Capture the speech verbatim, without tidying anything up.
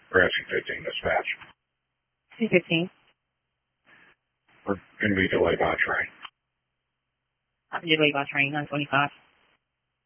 Grassy fifteen, dispatch. two fifteen. We're going to be delayed by train. I'm delayed by train, nine twenty-five.